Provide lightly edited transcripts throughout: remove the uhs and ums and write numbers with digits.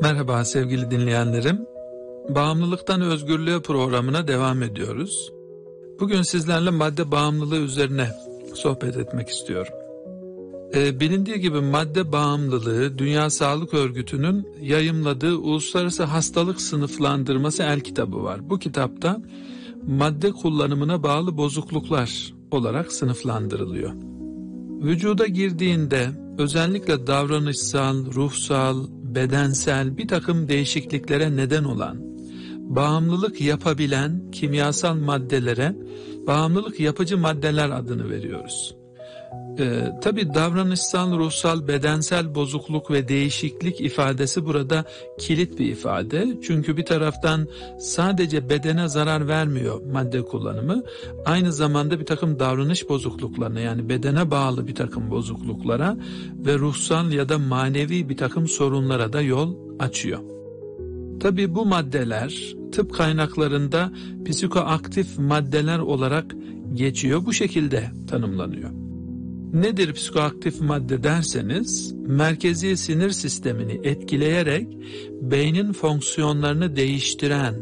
Merhaba sevgili dinleyenlerim. Bağımlılıktan Özgürlüğe programına devam ediyoruz. Bugün sizlerle madde bağımlılığı üzerine sohbet etmek istiyorum. Bilindiği gibi madde bağımlılığı Dünya Sağlık Örgütü'nün yayımladığı Uluslararası Hastalık Sınıflandırması el kitabı var. Bu kitapta madde kullanımına bağlı bozukluklar olarak sınıflandırılıyor. Vücuda girdiğinde özellikle davranışsal, ruhsal, bedensel bir takım değişikliklere neden olan, bağımlılık yapabilen kimyasal maddelere bağımlılık yapıcı maddeler adını veriyoruz. Tabii davranışsal, ruhsal, bedensel bozukluk ve değişiklik ifadesi burada kilit bir ifade. Çünkü bir taraftan sadece bedene zarar vermiyor madde kullanımı, aynı zamanda bir takım davranış bozukluklarına, yani bedene bağlı bir takım bozukluklara ve ruhsal ya da manevi bir takım sorunlara da yol açıyor. Tabii bu maddeler tıp kaynaklarında psikoaktif maddeler olarak geçiyor, bu şekilde tanımlanıyor. Nedir psikoaktif madde derseniz, merkezi sinir sistemini etkileyerek beynin fonksiyonlarını değiştiren,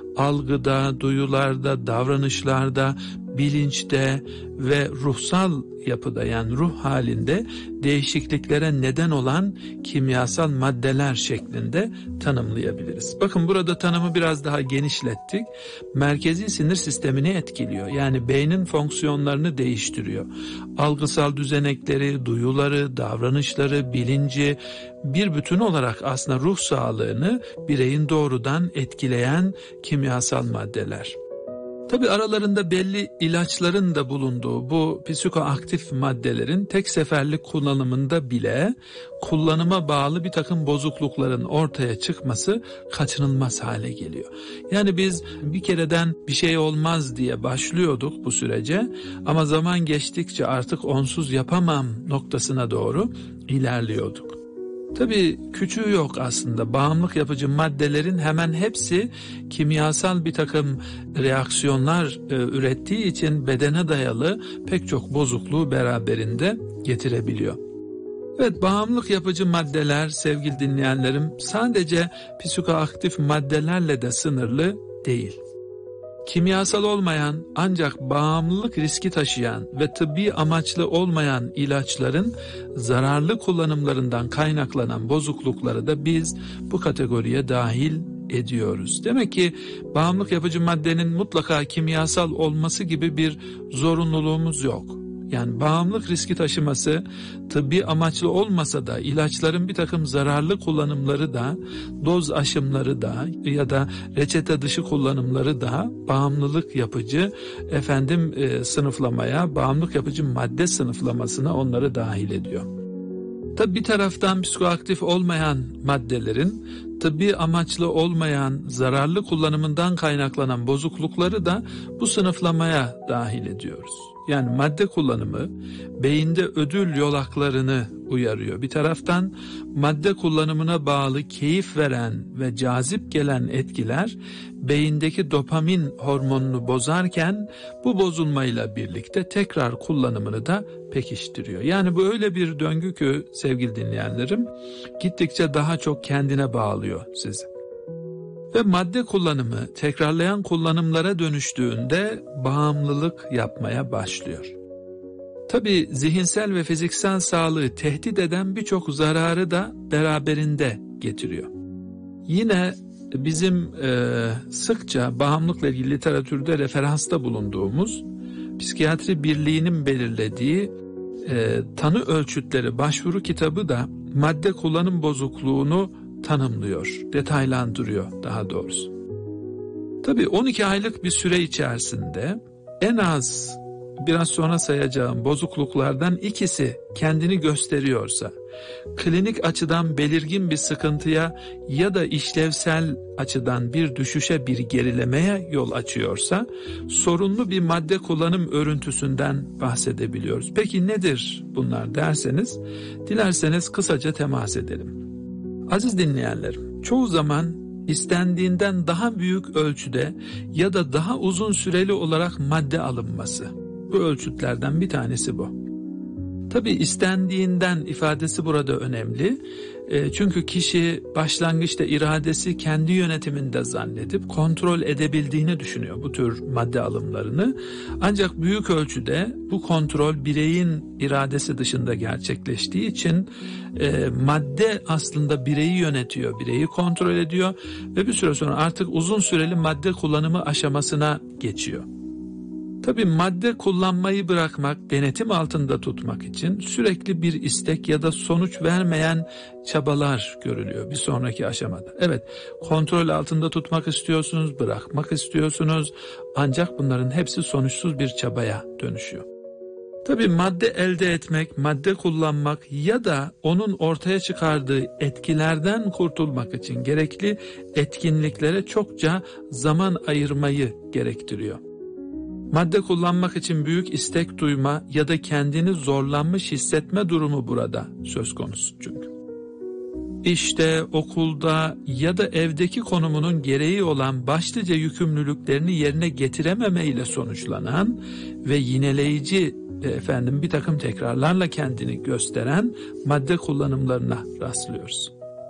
algıda, duyularda, davranışlarda, bilinçte ve ruhsal yapıda, yani ruh halinde değişikliklere neden olan kimyasal maddeler şeklinde tanımlayabiliriz. Bakın burada tanımı biraz daha genişlettik. Merkezi sinir sistemini etkiliyor. Yani beynin fonksiyonlarını değiştiriyor. Algısal düzenekleri, duyuları, davranışları, bilinci bir bütün olarak aslında ruh sağlığını bireyin doğrudan etkileyen kimyasal maddeler. Tabii aralarında belli ilaçların da bulunduğu bu psikoaktif maddelerin tek seferlik kullanımında bile kullanıma bağlı bir takım bozuklukların ortaya çıkması kaçınılmaz hale geliyor. Yani biz bir kereden bir şey olmaz diye başlıyorduk bu sürece, ama zaman geçtikçe artık onsuz yapamam noktasına doğru ilerliyorduk. Tabii küçüğü yok aslında. Bağımlılık yapıcı maddelerin hemen hepsi kimyasal bir takım reaksiyonlar ürettiği için bedene dayalı pek çok bozukluğu beraberinde getirebiliyor. Evet, bağımlılık yapıcı maddeler sevgili dinleyenlerim sadece psikoaktif maddelerle de sınırlı değil. Kimyasal olmayan ancak bağımlılık riski taşıyan ve tıbbi amaçlı olmayan ilaçların zararlı kullanımlarından kaynaklanan bozuklukları da biz bu kategoriye dahil ediyoruz. Demek ki bağımlılık yapıcı maddenin mutlaka kimyasal olması gibi bir zorunluluğumuz yok. Yani bağımlılık riski taşıması tıbbi amaçlı olmasa da ilaçların bir takım zararlı kullanımları da, doz aşımları da ya da reçete dışı kullanımları da bağımlılık yapıcı sınıflamaya, bağımlılık yapıcı madde sınıflamasına onları dahil ediyor. Tabii bir taraftan psikoaktif olmayan maddelerin tıbbi amaçlı olmayan zararlı kullanımından kaynaklanan bozuklukları da bu sınıflamaya dahil ediyoruz. Yani madde kullanımı beyinde ödül yolaklarını uyarıyor. Bir taraftan madde kullanımına bağlı keyif veren ve cazip gelen etkiler beyindeki dopamin hormonunu bozarken bu bozulmayla birlikte tekrar kullanımını da pekiştiriyor. Yani bu öyle bir döngü ki sevgili dinleyenlerim, gittikçe daha çok kendine bağlıyor sizi. Ve madde kullanımı tekrarlayan kullanımlara dönüştüğünde bağımlılık yapmaya başlıyor. Tabii zihinsel ve fiziksel sağlığı tehdit eden birçok zararı da beraberinde getiriyor. Yine bizim sıkça bağımlılıkla ilgili literatürde referansta bulunduğumuz Psikiyatri Birliği'nin belirlediği tanı ölçütleri başvuru kitabı da madde kullanım bozukluğunu tanımlıyor, detaylandırıyor daha doğrusu. Tabii 12 aylık bir süre içerisinde en az biraz sonra sayacağım bozukluklardan ikisi kendini gösteriyorsa, klinik açıdan belirgin bir sıkıntıya ya da işlevsel açıdan bir düşüşe, bir gerilemeye yol açıyorsa, sorunlu bir madde kullanım örüntüsünden bahsedebiliyoruz. Peki nedir bunlar derseniz, dilerseniz kısaca temas edelim. Aziz dinleyenlerim, çoğu zaman istendiğinden daha büyük ölçüde ya da daha uzun süreli olarak madde alınması. Bu ölçütlerden bir tanesi bu. Tabii istendiğinden ifadesi burada önemli. Çünkü kişi başlangıçta iradesi kendi yönetiminde zannedip kontrol edebildiğini düşünüyor bu tür madde alımlarını. Ancak büyük ölçüde bu kontrol bireyin iradesi dışında gerçekleştiği için madde aslında bireyi yönetiyor, bireyi kontrol ediyor ve bir süre sonra artık uzun süreli madde kullanımı aşamasına geçiyor. Tabii madde kullanmayı bırakmak, denetim altında tutmak için sürekli bir istek ya da sonuç vermeyen çabalar görülüyor bir sonraki aşamada. Evet, kontrol altında tutmak istiyorsunuz, bırakmak istiyorsunuz, ancak bunların hepsi sonuçsuz bir çabaya dönüşüyor. Tabii madde elde etmek, madde kullanmak ya da onun ortaya çıkardığı etkilerden kurtulmak için gerekli etkinliklere çokça zaman ayırmayı gerektiriyor. Madde kullanmak için büyük istek duyma ya da kendini zorlanmış hissetme durumu burada söz konusu çünkü. İşte, okulda ya da evdeki konumunun gereği olan başlıca yükümlülüklerini yerine getirememeyle sonuçlanan ve yineleyici bir takım tekrarlarla kendini gösteren madde kullanımlarına rastlıyoruz.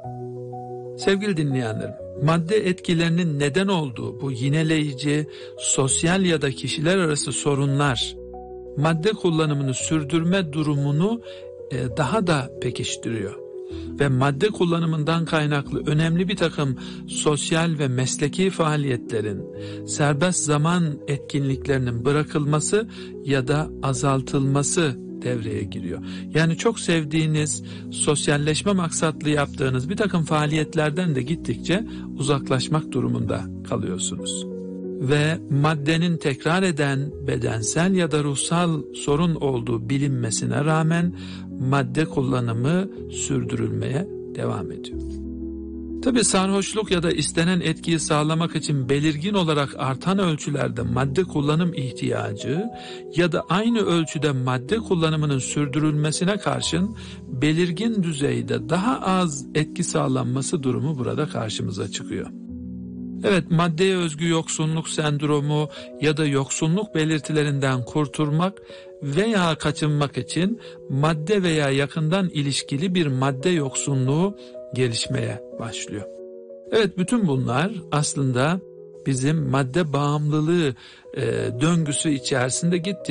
Sevgili dinleyenlerim, madde etkilerinin neden olduğu bu yineleyici, sosyal ya da kişiler arası sorunlar, madde kullanımını sürdürme durumunu daha da pekiştiriyor. Ve madde kullanımından kaynaklı önemli bir takım sosyal ve mesleki faaliyetlerin, serbest zaman etkinliklerinin bırakılması ya da azaltılması devreye giriyor. Yani çok sevdiğiniz, sosyalleşme maksatlı yaptığınız bir takım faaliyetlerden de gittikçe uzaklaşmak durumunda kalıyorsunuz. Ve maddenin tekrar eden bedensel ya da ruhsal sorun olduğu bilinmesine rağmen madde kullanımı sürdürülmeye devam ediyor. Tabii sarhoşluk ya da istenen etkiyi sağlamak için belirgin olarak artan ölçülerde madde kullanım ihtiyacı ya da aynı ölçüde madde kullanımının sürdürülmesine karşın belirgin düzeyde daha az etki sağlanması durumu burada karşımıza çıkıyor. Evet, maddeye özgü yoksunluk sendromu ya da yoksunluk belirtilerinden kurtulmak veya kaçınmak için madde veya yakından ilişkili bir madde yoksunluğu gelişmeye başlıyor. Evet, bütün bunlar aslında bizim madde bağımlılığı döngüsü içerisinde gittik.